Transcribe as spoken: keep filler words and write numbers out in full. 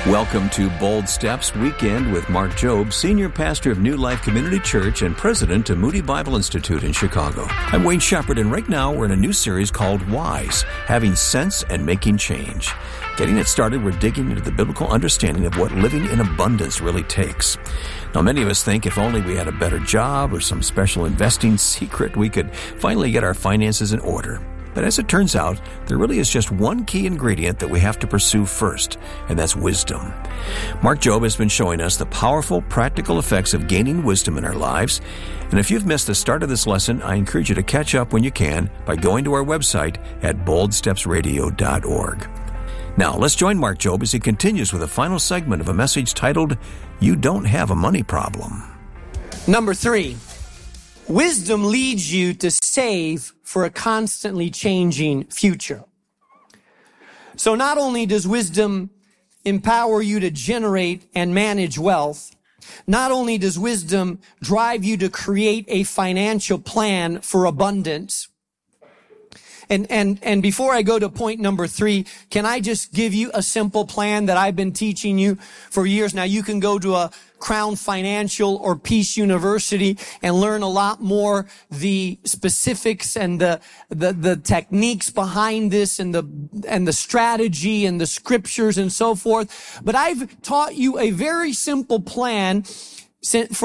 Welcome to Bold Steps Weekend with Mark Jobe, Senior Pastor of New Life Community Church and President of Moody Bible Institute in Chicago. I'm Wayne Shepherd, and right now we're in a new series called Wise, Having Sense and Making Change. Getting it started, we're digging into the biblical understanding of what living in abundance really takes. Now, many of us think if only we had a better job or some special investing secret, we could finally get our finances in order. But as it turns out, there really is just one key ingredient that we have to pursue first, and that's wisdom. Mark Jobe has been showing us the powerful, practical effects of gaining wisdom in our lives. And if you've missed the start of this lesson, I encourage you to catch up when you can by going to our website at bold steps radio dot org. Now, let's join Mark Jobe as he continues with the final segment of a message titled, You Don't Have a Money Problem. Number three, wisdom leads you to save for a constantly changing future. So not only does wisdom empower you to generate and manage wealth, not only does wisdom drive you to create a financial plan for abundance. And, and, and before I go to point number three, can I just give you a simple plan that I've been teaching you for years now? You can go to a Crown Financial or Peace University and learn a lot more the specifics and the, the, the techniques behind this and the, and the strategy and the scriptures and so forth. But I've taught you a very simple plan for